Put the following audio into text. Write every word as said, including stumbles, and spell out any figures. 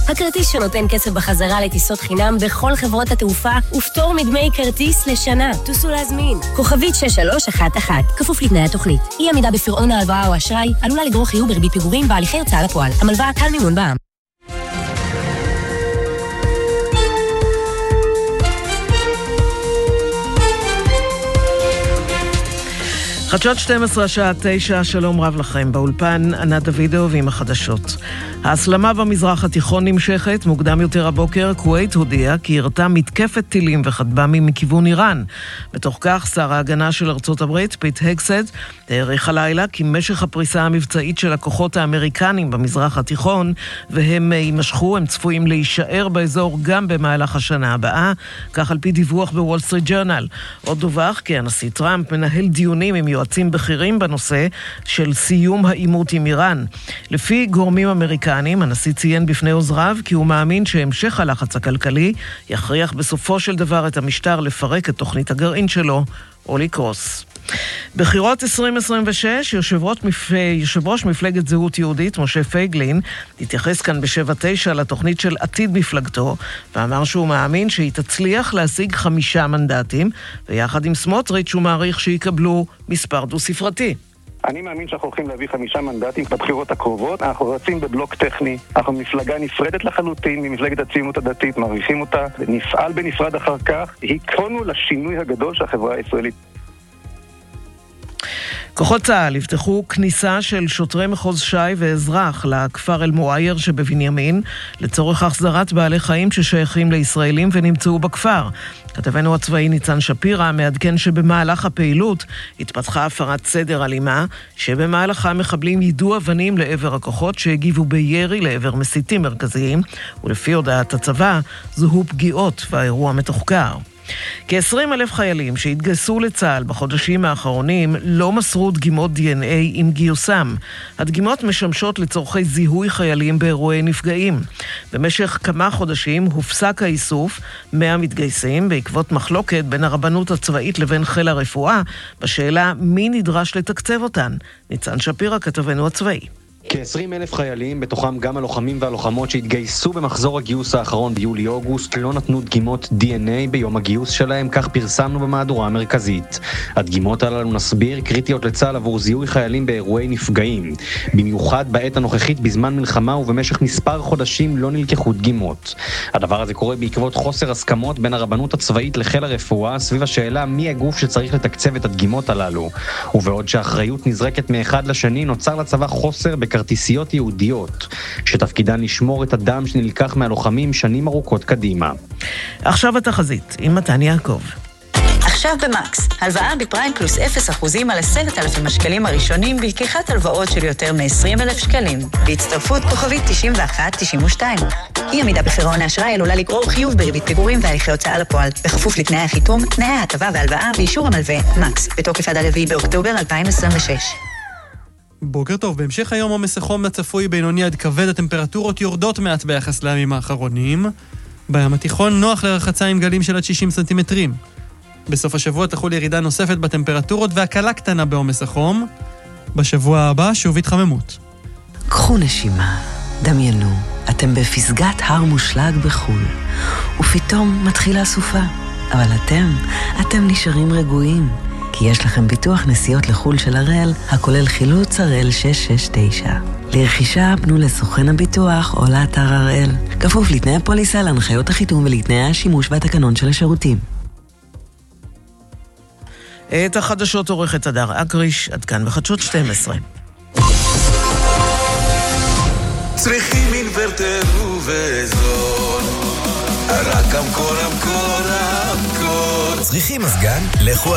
הכרטיס שנותן כסף בחזרה לטיסות חינם בכל חברות התעופה ופטור מדמי כרטיס לשנה. תוסו להזמין. כוכבית שש שלוש אחת אחת. כפוף לתנאי התוכנית. אי עמידה בפירעון ההלוואה או אשראי עלולה לגרור חיוב בריבית פיגורים בהליכי הוצאה לפועל. המלוואה קל מימון בע"מ. חדשות שתים עשרה שעה תשע, שלום רב לכם. באולפן ענת דוידוב עם החדשות. ההסלמה במזרח התיכון נמשכת. מוקדם יותר הבוקר כווית הודיעה כי הרתה מתקפת טילים וכטב"מים מכיוון איראן. בתוך כך שר ההגנה של ארצות הברית פיט הגסט העריך הלילה כי משך הפריסה המבצעית של הכוחות האמריקנים במזרח התיכון והם יימשכו, הם צפויים להישאר באזור גם במהלך השנה הבאה, כך על פי דיווח בוול סטריט ג'ורנל. עוד דווח כי הנשיא טראמפ מנהל דיונים עם יועצים בכירים בנושא של סיום העימות עם איראן. לפי גורמים אמריקנים, הנשיא ציין בפני עוזריו כי הוא מאמין שהמשך הלחץ הכלכלי יכריח בסופו של דבר את המשטר לפרק את תוכנית הגרעין שלו או לקרוס. בחירות עשרים עשרים ושש, יושב ראש, מפ... יושב ראש מפלגת זהות יהודית, משה פייגלין, התייחס כאן בשבע תשע לתוכנית של עתיד מפלגתו, ואמר שהוא מאמין שהיא תצליח להשיג חמישה מנדטים, ויחד עם סמוטריץ' הוא מעריך שיקבלו מספר דו-ספרתי. אני מאמין שאנחנו הולכים להביא חמישה מנדטים בבחירות הקרובות. אנחנו רצים בבלוק טכני, אנחנו מפלגה נפרדת לחלוטין ממפלגת הציונות הדתית, מעריכים אותה, נפעל בנפרד אחר כך, היכונו לשינוי הגדול שהחברה הישראלית. כוחות צה"ל יפתחו כניסה של שוטרי מחוז ש"י ואזרח לכפר אל-מועייר שבבנימין לצורך החזרת בעלי חיים ששייכים לישראלים ונמצאו בכפר. כתבנו הצבאי ניצן שפירא מעדכן שבמהלך הפעילות התפתחה הפרת סדר אלימה, שבמהלכה מחבלים יידו אבנים לעבר הכוחות שהגיבו בירי לעבר מסיתים מרכזיים, ולפי הודעת הצבא זוהו פגיעות והאירוע מתוחקר. כ-עשרים אלף חיילים שהתגייסו לצה"ל בחודשים האחרונים לא מסרו דגימות די אן איי עם גיוסם. הדגימות משמשות לצורכי זיהוי חיילים באירועי נפגעים. במשך כמה חודשים הופסק האיסוף מהמתגייסים בעקבות מחלוקת בין הרבנות הצבאית לבין חיל הרפואה בשאלה מי נדרש לתקצב אותן. ניצן שפירא, כתבנו הצבאי. כ-עשרים אלף חיילים, בתוכם גם הלוחמים והלוחמות שהתגייסו במחזור הגיוס האחרון ביולי-אוגוסט, לא נתנו דגימות די אן איי ביום הגיוס שלהם, כך פרסמנו במהדורה המרכזית. הדגימות הללו, נסביר, קריטיות לצה"ל עבור זיהוי חיילים באירועי נפגעים. במיוחד בעת הנוכחית בזמן מלחמה ובמשך מספר חודשים לא נלקחו דגימות. הדבר הזה קורה בעקבות חוסר הסכמות בין הרבנות הצבאית לחיל הרפואה סביב השאלה מי הגוף שצריך לתקצב את הדגימות הללו. ובעוד שהאחריות נזרקת מאחד לשני, נוצר לצבא חוסר בכרטיסיות יהודיות, שתפקידן לשמור את הדם שנלקח מהלוחמים שנים ארוכות קדימה. עכשיו התחזית, עם מתן יעקב. עכשיו במקס, הלוואה בפריים פלוס אפס אחוזים על עשרת אלפים השקלים הראשונים בלקיחת הלוואות של יותר מ-עשרים אלף שקלים. בהצטרפות כוכבית תשעים ואחת תשעים ושתיים. אי עמידה בפירעון האשראי עלולה לגרור חיוב בריבית פיגורים והליכי הוצאה לפועל, בכפוף לתנאי החיתום, תנאי ההטבה והלוואה ואישור המלווה. מקס, בתוקף עד הרביעי באוקטובר אלפיים עשרים ושש. בוקר טוב, בהמשך היום עומס החום הצפוי בינוני עד כבד, הטמפרטורות יורדות מעט ביחס לימים האחרונים. בים התיכון נוח לרחצה עם גלים של עד שישים סנטימטרים. בסוף השבוע תחול ירידה נוספת בטמפרטורות והקלה קטנה בעומס החום. בשבוע הבא שוב התחממות. קחו נשימה, דמיינו, אתם בפסגת הר מושלג בחול, ופתאום מתחילה סופה. אבל אתם, אתם נשארים רגועים. כי יש לכם ביטוח נסיעות לחול של הראל, הכולל חילוץ הראל שש שש תשע. לרכישה פנו לסוכן הביטוח או לאתר הראל. כפוף לתנאי הפוליסה, להנחיות החיתום ולתנאי השימוש והתקנון של השירותים. את החדשות עורכת הדר אקריש, עד כאן בחדשות שתים עשרה. צריכים אינוורטר ובזול, רק אמקור אמקור אמקור. צריכים מזגן? לכו